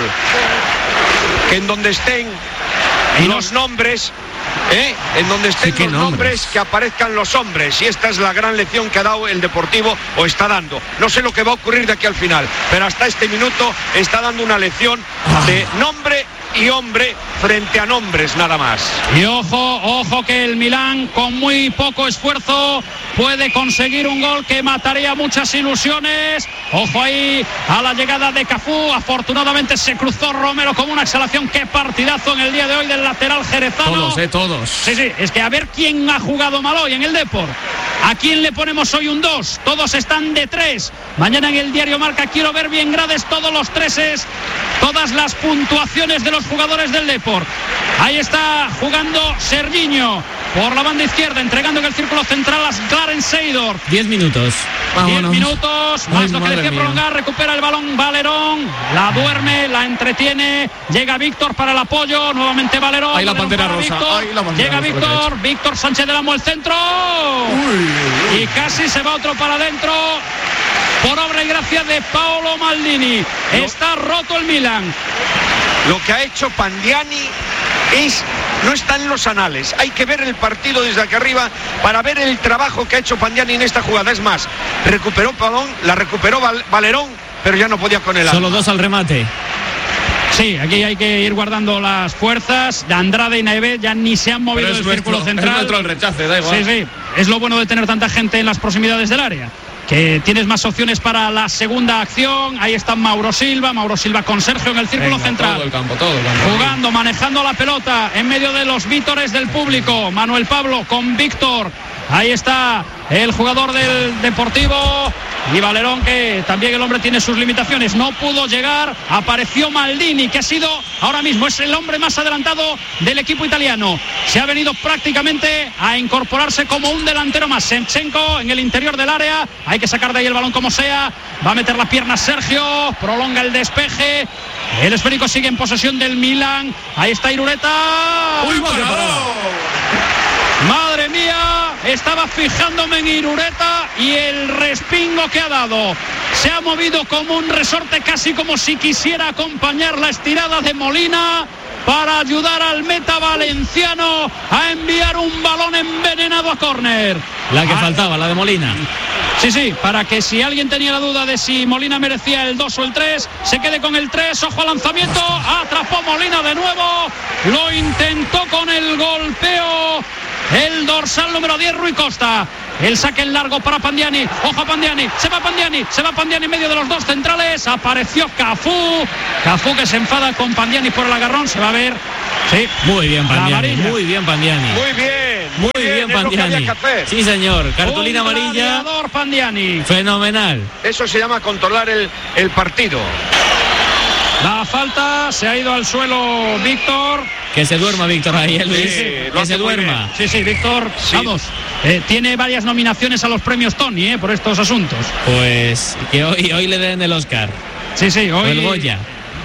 que en donde estén Y los nombres, ¿eh? en donde estén Sí, ¿qué los nombres? nombres, que aparezcan los hombres, y esta es la gran lección que ha dado el Deportivo, o está dando. No sé lo que va a ocurrir de aquí al final, pero hasta este minuto está dando una lección de nombre y hombre frente a nombres nada más. Y ojo, ojo que el Milán con muy poco esfuerzo puede conseguir un gol que mataría muchas ilusiones. Ojo ahí a la llegada de Cafú. Afortunadamente se cruzó Romero con una exhalación. Qué partidazo en el día de hoy del lateral jerezano. todos, ¿eh? Todos. Sí, sí, es que a ver quién ha jugado mal hoy en el Depor. ¿A quién le ponemos hoy un dos? Todos están de tres. Mañana en el diario Marca quiero ver bien grades todos los treses, todas las puntuaciones de los jugadores del Depor. Ahí está jugando Serginho por la banda izquierda, entregando en el círculo central a Clarence Seedorf. diez minutos. diez Vámonos. minutos, más Ay, lo que madre decía mía. prolongar, recupera el balón Valerón, la duerme, la entretiene, llega Víctor para el apoyo, nuevamente Valerón. Ahí la Valerón pantera para rosa, Víctor, ahí la pantera llega rosa, Víctor, Víctor Sánchez del Amo, el centro. Y casi se va otro para adentro. Por obra y gracia de Paolo Maldini. Está roto el Milan. Lo que ha hecho Pandiani es, no está en los anales. Hay que ver el partido desde aquí arriba para ver el trabajo que ha hecho Pandiani en esta jugada. Es más, recuperó Palón, la recuperó Val- Valerón, pero ya no podía con el Solo alma. dos al remate. Sí, aquí hay que ir guardando las fuerzas. De Andrade y Naivez ya ni se han movido Pero del es nuestro, círculo es central. nuestro el rechace, da igual. Sí, sí. Es lo bueno de tener tanta gente en las proximidades del área, que tienes más opciones para la segunda acción. Ahí está Mauro Silva, Mauro Silva con Sergio en el círculo Venga, central. todo el campo, todo el campo. Jugando, manejando la pelota en medio de los vítores del público. Manuel Pablo con Víctor. Ahí está el jugador del Deportivo. Y Valerón, que también el hombre tiene sus limitaciones. No pudo llegar. Apareció Maldini, que ha sido ahora mismo es el hombre más adelantado del equipo italiano. Se ha venido prácticamente a incorporarse como un delantero más. Shevchenko en el interior del área. Hay que sacar de ahí el balón como sea. Va a meter la pierna Sergio. Prolonga el despeje. El esférico sigue en posesión del Milan. Ahí está Irureta. ¡Uy, Vaya parado! parada. Madre mía, estaba fijándome en Irureta y el respingo que ha dado. Se ha movido como un resorte, casi como si quisiera acompañar la estirada de Molina para ayudar al meta valenciano a enviar un balón envenenado a córner. La que Ah, faltaba, la de Molina. Sí, sí, para que si alguien tenía la duda de si Molina merecía el dos o el tres, se quede con el tres. Ojo al lanzamiento, atrapó Molina de nuevo, lo intentó con el golpeo el dorsal número diez, Rui Costa. el saque en largo para Pandiani, ojo a Pandiani, se va Pandiani, se va Pandiani en medio de los dos centrales, apareció Cafú, Cafú que se enfada con Pandiani por el agarrón, se va a ver, sí, muy bien Pandiani, muy bien Pandiani, muy bien, muy bien, bien Pandiani, sí señor, cartulina un amarilla, Pandiani, fenomenal, eso se llama controlar el, el partido. La falta, se ha ido al suelo Víctor. Que se duerma Víctor ahí, ¿eh, Luis? Sí, que se duerma. Sí, sí, Víctor, sí. Vamos, eh, tiene varias nominaciones a los premios Tony, eh, por estos asuntos. Pues que hoy, hoy le den el Oscar. Sí, sí, hoy. O el Goya.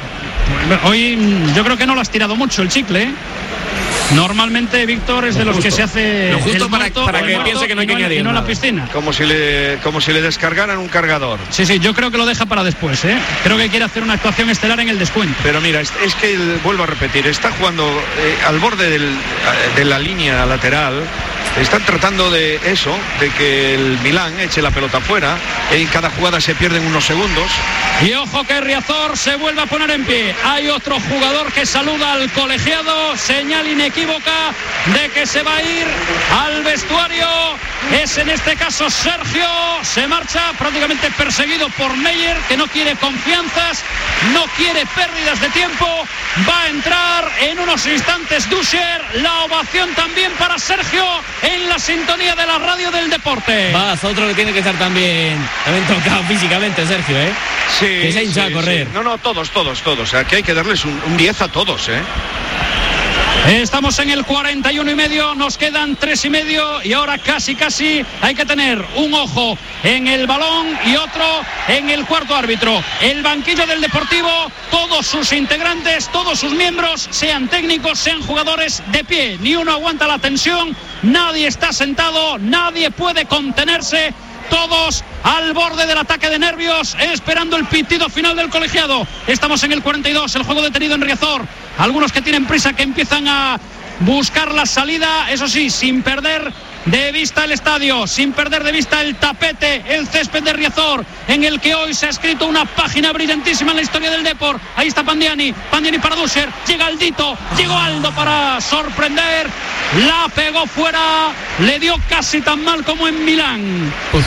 Hoy yo creo que no lo has tirado mucho el chicle, ¿eh? Normalmente Víctor es de los que se hace lo justo el para, muerto, para que muerto, piense que no hay que no, añadir no en nada. la piscina. Como si le como si le descargaran un cargador. Sí, sí, yo creo que lo deja para después, ¿eh? Creo que quiere hacer una actuación estelar en el descuento. Pero mira, es, es que el, vuelvo a repetir, está jugando eh, al borde del, de la línea lateral. Están tratando de eso, de que el Milán eche la pelota fuera. En cada jugada se pierden unos segundos. Y ojo que Riazor se vuelve a poner en pie. Hay otro jugador que saluda al colegiado, señal inequívoca de que se va a ir al vestuario. Es en este caso Sergio, se marcha prácticamente perseguido por Meyer, que no quiere confianzas, no quiere pérdidas de tiempo. Va a entrar en unos instantes Duscher. La ovación también para Sergio en la sintonía de la radio del deporte. Vas, otro que tiene que estar también, también tocado físicamente, Sergio, ¿eh? Sí, que se hincha sí, a correr. Sí. No, no, todos, todos, todos. O sea, que hay que darles un, un diez a todos, ¿eh? Estamos en el cuarenta y uno y medio, nos quedan tres y medio y ahora casi casi hay que tener un ojo en el balón y otro en el cuarto árbitro. El banquillo del Deportivo, todos sus integrantes, todos sus miembros, sean técnicos, sean jugadores, de pie. Ni uno aguanta la tensión, nadie está sentado, nadie puede contenerse. Todos al borde del ataque de nervios, esperando el pitido final del colegiado. Estamos en el cuarenta y dos, el juego detenido en Riazor. Algunos que tienen prisa, que empiezan a buscar la salida, eso sí, sin perder de vista el estadio, sin perder de vista el tapete, el césped de Riazor, en el que hoy se ha escrito una página brillantísima en la historia del Depor. Ahí está Pandiani, Pandiani para Duscher, llega Aldito, llegó Aldo para sorprender, la pegó fuera, le dio casi tan mal como en Milán. Uf.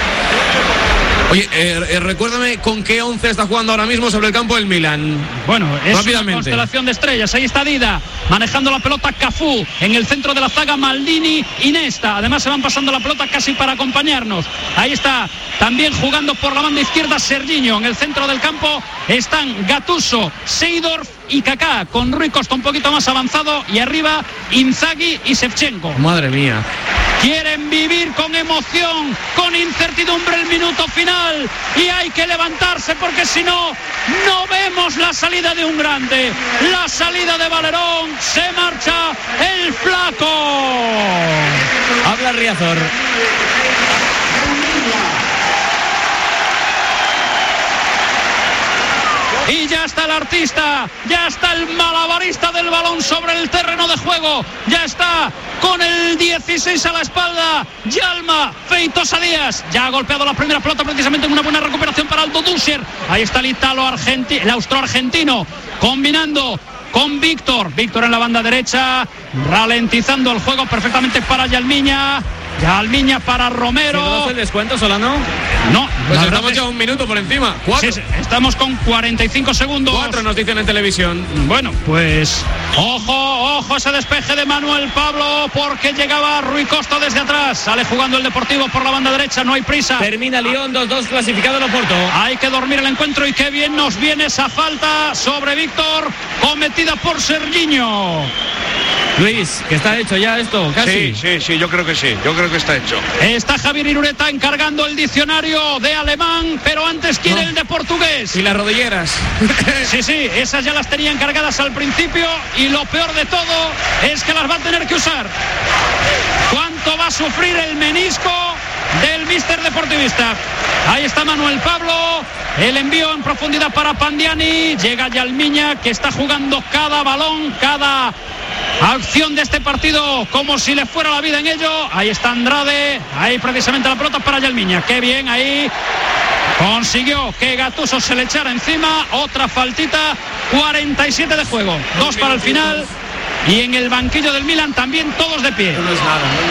Oye, eh, eh, recuérdame con qué once está jugando ahora mismo sobre el campo del Milán. Bueno, es una constelación de estrellas. Ahí está Dida, manejando la pelota Cafú, en el centro de la zaga Maldini y Nesta. Además se van pasando la pelota casi para acompañarnos. Ahí está también jugando por la banda izquierda Serginho. En el centro del campo están Gattuso, Seedorf y Kaká, con Rui Costa un poquito más avanzado, y arriba Inzaghi y Shevchenko. Madre mía. Quieren vivir con emoción, con incertidumbre el minuto final, y hay que levantarse porque si no, no vemos la salida de un grande. La salida de Valerón, se marcha el flaco. Habla Riazor. Y ya está el artista, ya está el malabarista del balón sobre el terreno de juego, ya está con el dieciséis a la espalda, Yalma Feitosa Díaz, ya ha golpeado la primera pelota precisamente en una buena recuperación para Aldo Duscher. Ahí está el italo argentino, el austro-argentino, combinando con Víctor, Víctor en la banda derecha, ralentizando el juego perfectamente para Yalmiña. Yalmiña para Romero. ¿No hace el descuento, Solano? No, pues estamos ya un minuto por encima. Cuatro. Sí, estamos con cuarenta y cinco segundos. Cuatro nos dicen en televisión. Bueno, pues ojo, ojo ese despeje de Manuel Pablo, porque llegaba Rui Costa desde atrás. Sale jugando el Deportivo por la banda derecha, no hay prisa. Termina Lyon, dos dos clasificado en Oporto. Hay que dormir el encuentro y qué bien nos viene esa falta sobre Víctor, cometida por Serginho. Luis, que está hecho ya esto, casi. Sí, sí, sí, yo creo que sí, yo creo que está hecho. Está Javier Irureta encargando el diccionario de alemán, pero antes quiere no. el de portugués. Y las rodilleras. Sí, sí, esas ya las tenía encargadas al principio, y lo peor de todo es que las va a tener que usar. ¿Cuánto va a sufrir el menisco del míster deportivista? Ahí está Manuel Pablo, el envío en profundidad para Pandiani, llega Yalmiña, que está jugando cada balón, cada acción de este partido como si le fuera la vida en ello. Ahí está Andrade, ahí precisamente la pelota para Yalmiña, qué bien ahí. Consiguió que Gattuso se le echara encima, otra faltita, cuarenta y siete de juego, dos para el final, y en el banquillo del Milan también todos de pie. No es nada, no es nada.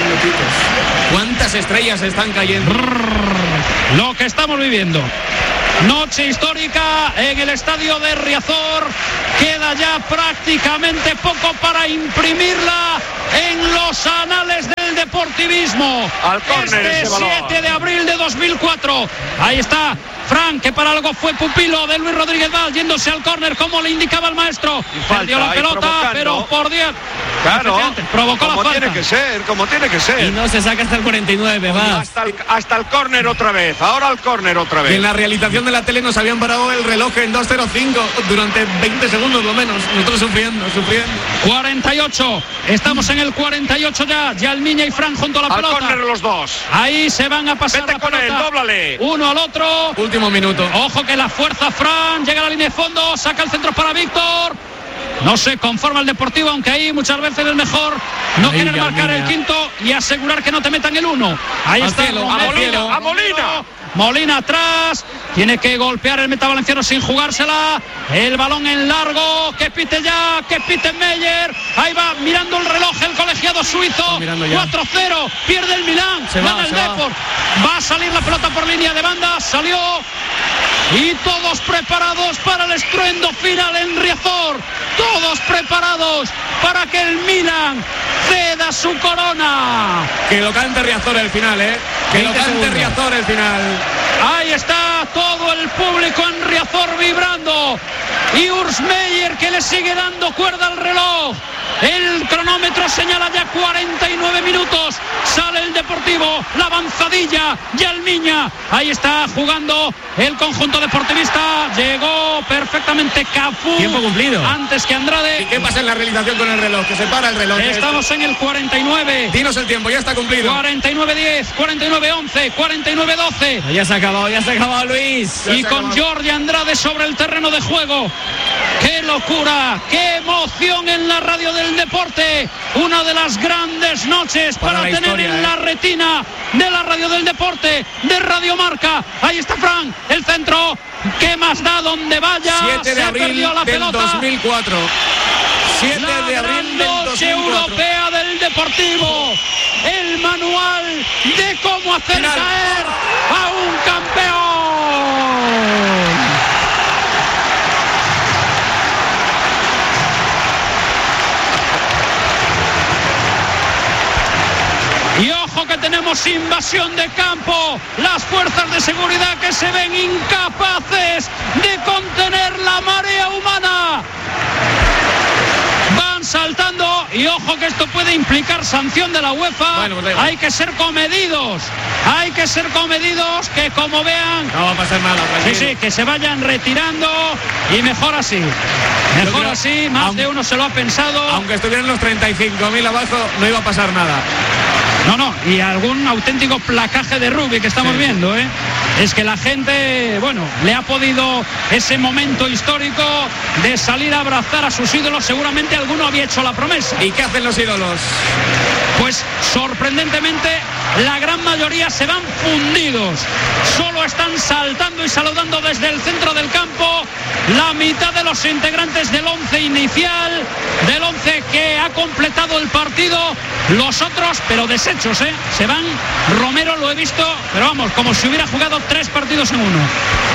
minutitos. ¿Cuántas estrellas están cayendo? Lo que estamos viviendo. Noche histórica en el estadio de Riazor. Queda ya prácticamente poco para imprimirla en los anales del deportivismo. Al córner este siete de abril de dos mil cuatro. Ahí está Fran, que para algo fue pupilo de Luis Rodríguez Val, yéndose al córner como le indicaba el maestro. Perdió la pelota, pero por Dios. Claro, provocó como la falta. tiene que ser, como tiene que ser. Y no se saca hasta el cuarenta y nueve, va. Hasta el, hasta el córner otra vez, ahora al córner otra vez. En la realización de la tele nos habían parado el reloj en dos cero cinco durante veinte segundos lo menos. Nosotros sufriendo, sufriendo. cuarenta y ocho, estamos en el cuarenta y ocho ya. Yalmiña y Fran junto a la al pelota. Al córner los dos. Ahí se van a pasar. Vete la con pelota. él, dóblale. Uno al otro. Último minuto. Ojo que la fuerza Fran, llega a la línea de fondo, saca el centro para Víctor. No se conforma el Deportivo, aunque ahí muchas veces es mejor no Ahí, querer marcar Yalmiña. el quinto y asegurar que no te metan el uno. Ahí Al está cielo, Romero, a Molina, a Molina. Molina atrás, tiene que golpear el meta valenciano sin jugársela. El balón en largo, que pite ya, que pite Meyer. Ahí va mirando el reloj el colegiado suizo. cuatro cero, pierde el Milán, Se gana va, el se va. Depor. Va a salir la pelota por línea de banda, salió. Y todos preparados para el estruendo final en Riazor. Todos preparados para que el Milan ceda su corona. Que lo cante Riazor el final, ¿eh? Que lo veinte cante segundos. Riazor el final. Ahí está todo el público en Riazor vibrando. Y Urs Meier, que le sigue dando cuerda al reloj. El cronómetro señala ya cuarenta y nueve minutos. Sale el Deportivo, la avanzadilla, Yalmiña. Ahí está jugando el conjunto deportivista. Llegó perfectamente Cafú. Tiempo cumplido. Antes que Andrade. ¿Y qué pasa en la realización con el reloj? Que se para el reloj. Estamos en el cuarenta y nueve. Dinos el tiempo, ya está cumplido. cuarenta y nueve diez, cuarenta y nueve once, cuarenta y nueve doce. Ya se ha acabado, ya se ha acabado, Luis. Y con Jordi Andrade sobre el terreno de juego. ¡Qué locura! ¡Qué emoción en la radio del deporte! Una de las grandes noches para, Para la tener historia, en ¿eh? la retina de la radio del deporte, de Radio Marca. Ahí está Fran, el centro. ¿Qué más da donde vaya? siete de Se abril perdió la del pelota. dos mil cuatro. siete La de abril gran del dos noche mil cuatro. europea del Deportivo. El manual de cómo hacer Final. caer a un campeón. Y ojo que tenemos invasión de campo. Las fuerzas de seguridad que se ven incapaces de contener la marea humana. Van saltando y ojo que esto puede implicar sanción de la UEFA. Bueno, pues da igual. Hay que ser comedidos. Hay que ser comedidos, que como vean. No va a pasar nada. Sí, tranquilo. sí, que se vayan retirando y mejor así. Mejor creo- así, más aunque- de uno se lo ha pensado. Aunque estuvieran los treinta y cinco mil abajo, no iba a pasar nada. No, no, y algún auténtico placaje de rugby que estamos Sí. viendo, ¿eh? Es que la gente, bueno, le ha podido ese momento histórico de salir a abrazar a sus ídolos. Seguramente alguno había hecho la promesa. ¿Y qué hacen los ídolos? Pues sorprendentemente la gran mayoría se van fundidos. Solo están saltando y saludando desde el centro del campo la mitad de los integrantes del once inicial, del once que ha completado el partido. Los otros, pero deshechos, ¿eh? Se van. Romero lo he visto, pero vamos, como si hubiera jugado tres partidos en uno.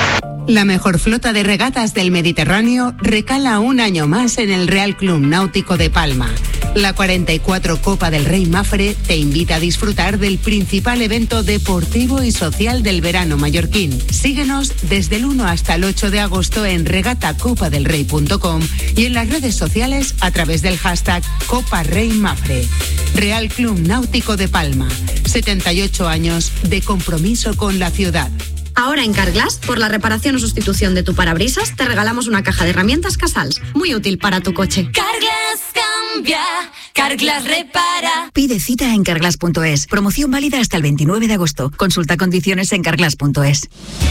La mejor flota de regatas del Mediterráneo recala un año más en el Real Club Náutico de Palma. La cuarenta y cuatro Copa del Rey Mafre te invita a disfrutar del principal evento deportivo y social del verano mallorquín. Síguenos desde el uno hasta el ocho de agosto en regata copa del rey punto com y en las redes sociales a través del hashtag Copa Rey Mafre. Real Club Náutico de Palma. setenta y ocho años de compromiso con la ciudad. Ahora en Carglass, por la reparación o sustitución de tu parabrisas, te regalamos una caja de herramientas Casals, muy útil para tu coche. Carglass cambia, Carglass repara. Pide cita en carglass punto es. Promoción válida hasta el veintinueve de agosto. Consulta condiciones en carglass punto es.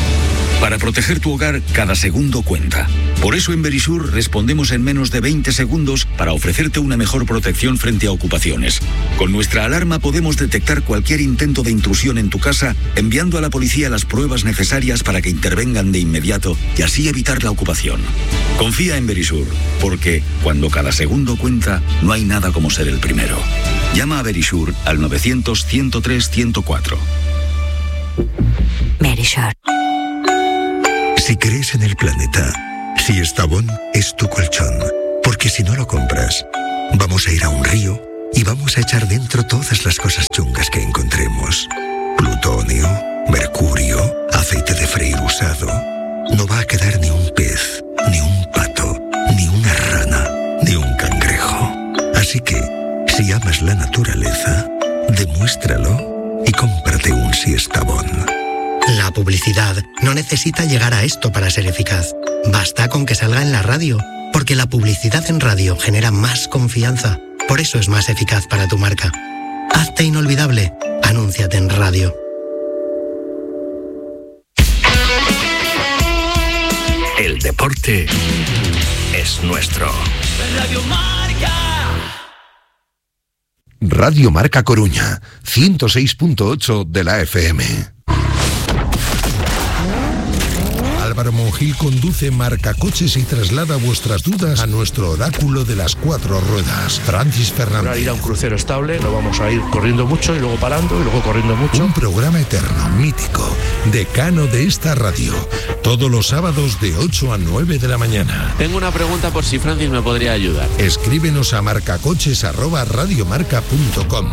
Para proteger tu hogar, cada segundo cuenta. Por eso en Verisur respondemos en menos de veinte segundos para ofrecerte una mejor protección frente a ocupaciones. Con nuestra alarma podemos detectar cualquier intento de intrusión en tu casa, enviando a la policía las pruebas necesarias para que intervengan de inmediato y así evitar la ocupación. Confía en Verisur, porque cuando cada segundo cuenta, no hay nada como ser el primero. Llama a Verisure al novecientos, ciento tres, ciento cuatro. Verisure. Si crees en el planeta, si Estavón es tu colchón, porque si no lo compras, vamos a ir a un río y vamos a echar dentro todas las cosas chungas que encontremos. Plutonio, mercurio, aceite de freír usado. No va a quedar ni un pez, ni un pato, ni una rana, ni un cangrejo. Así que, si amas la naturaleza, demuéstralo y cómprate un Siestabón. La publicidad no necesita llegar a esto para ser eficaz. Basta con que salga en la radio, porque la publicidad en radio genera más confianza. Por eso es más eficaz para tu marca. Hazte inolvidable. Anúnciate en radio. El deporte es nuestro. Radio Marca. Radio Marca Coruña, ciento seis punto ocho de la F M. Álvaro Monjil conduce Marcacoches y traslada vuestras dudas a nuestro oráculo de las cuatro ruedas, Francis Fernández. Para ir a un crucero estable, no vamos a ir corriendo mucho y luego parando y luego corriendo mucho. Un programa eterno, mítico, decano de esta radio, todos los sábados de ocho a nueve de la mañana. Tengo una pregunta por si Francis me podría ayudar. Escríbenos a marcacoches arroba radiomarca punto com.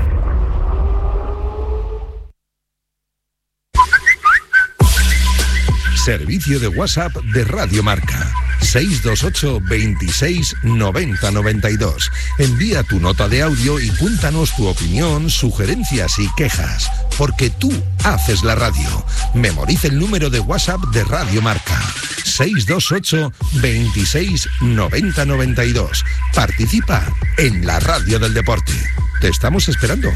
Servicio de WhatsApp de Radio Marca. seis dos ocho, veintiséis, noventa, noventa y dos. Envía tu nota de audio y cuéntanos tu opinión, sugerencias y quejas. Porque tú haces la radio. Memoriza el número de WhatsApp de Radio Marca. seis dos ocho, veintiséis, noventa, noventa y dos. Participa en la radio del deporte. Te estamos esperando.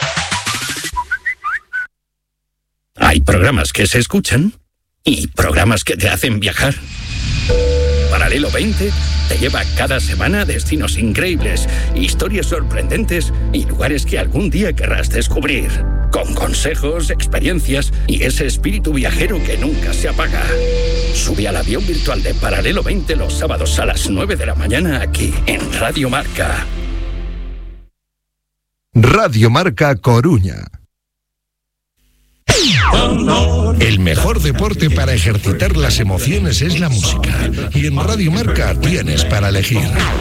Hay programas que se escuchan y programas que te hacen viajar. Paralelo veinte te lleva cada semana a destinos increíbles, historias sorprendentes y lugares que algún día querrás descubrir. Con consejos, experiencias y ese espíritu viajero que nunca se apaga. Sube al avión virtual de Paralelo veinte los sábados a las nueve de la mañana aquí en Radio Marca. Radio Marca Coruña. El mejor deporte para ejercitar las emociones es la música. Y en Radio Marca tienes para elegir.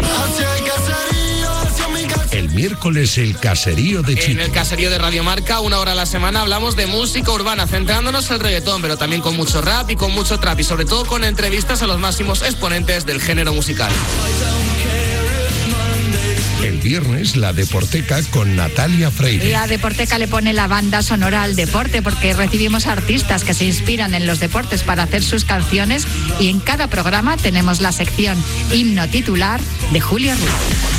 El miércoles el caserío de Chico. En el caserío de Radio Marca, una hora a la semana, hablamos de música urbana, centrándonos en el reggaetón, pero también con mucho rap y con mucho trap, y sobre todo con entrevistas a los máximos exponentes del género musical. El viernes la Deporteca con Natalia Freire. La Deporteca le pone la banda sonora al deporte porque recibimos artistas que se inspiran en los deportes para hacer sus canciones, y en cada programa tenemos la sección himno titular de Julio Ruiz.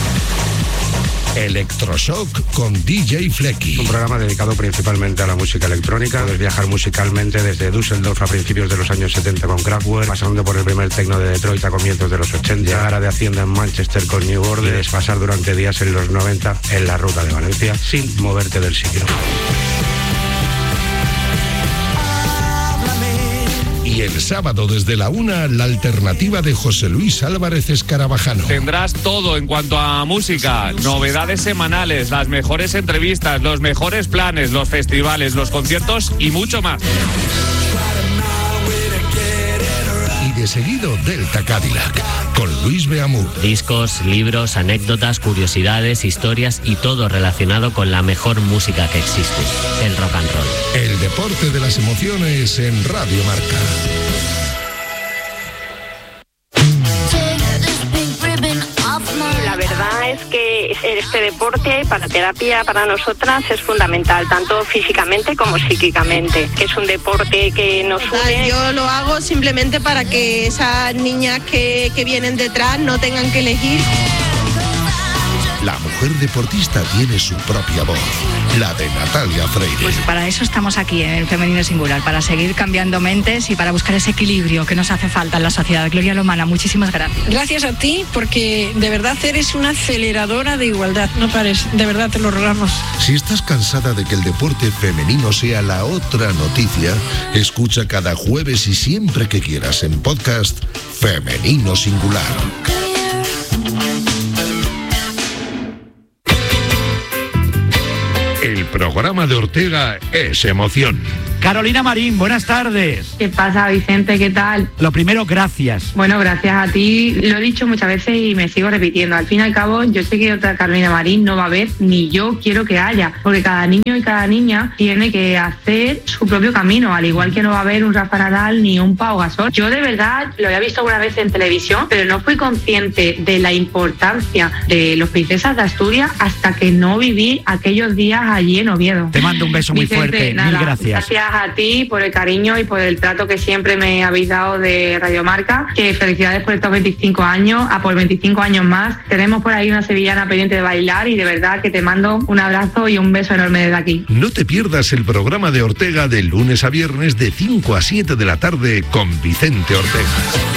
Electroshock con D J Flecky. Un programa dedicado principalmente a la música electrónica. Puedes viajar musicalmente desde Düsseldorf a principios de los años setenta con Kraftwerk, pasando por el primer techno de Detroit a comienzos de los ochenta, llegar a de Hacienda en Manchester con New Order y desfasar durante días en los noventa en la ruta de Valencia sin moverte del sitio. Y el sábado desde la una, la alternativa de José Luis Álvarez Escarabajano. Tendrás todo en cuanto a música, novedades semanales, las mejores entrevistas, los mejores planes, los festivales, los conciertos y mucho más. Y de seguido Delta Cadillac, con Luis Beamur. Discos, libros, anécdotas, curiosidades, historias y todo relacionado con la mejor música que existe, el rock and roll. El deporte de las emociones en Radio Marca. La verdad es que este deporte para terapia para nosotras es fundamental, tanto físicamente como psíquicamente, que es un deporte que nos une. Yo lo hago simplemente para que esas niñas que, que vienen detrás no tengan que elegir. La mujer deportista tiene su propia voz, la de Natalia Freire. Pues para eso estamos aquí en el Femenino Singular, para seguir cambiando mentes y para buscar ese equilibrio que nos hace falta en la sociedad. Gloria Lomana, muchísimas gracias. Gracias a ti, porque de verdad eres una aceleradora de igualdad. No pares, de verdad te lo rogamos. Si estás cansada de que el deporte femenino sea la otra noticia, escucha cada jueves y siempre que quieras en podcast Femenino Singular. El programa de Ortega es emoción. Carolina Marín, buenas tardes. ¿Qué pasa, Vicente? ¿Qué tal? Lo primero, gracias. Bueno, gracias a ti. Lo he dicho muchas veces y me sigo repitiendo. Al fin y al cabo, yo sé que otra Carolina Marín no va a haber, ni yo quiero que haya, porque cada niño y cada niña tiene que hacer su propio camino, al igual que no va a haber un Rafa Nadal ni un Pau Gasol. Yo de verdad lo había visto alguna vez en televisión, pero no fui consciente de la importancia de los Princesas de Asturias hasta que no viví aquellos días allí en Oviedo. Te mando un beso muy Vicente, fuerte, nada, mil gracias. Gracias a ti por el cariño y por el trato que siempre me habéis dado de Radio Marca, que felicidades por estos veinticinco años, a por veinticinco años más. Tenemos por ahí una sevillana pendiente de bailar y de verdad que te mando un abrazo y un beso enorme desde aquí. No te pierdas el programa de Ortega de lunes a viernes de cinco a siete de la tarde con Vicente Ortega.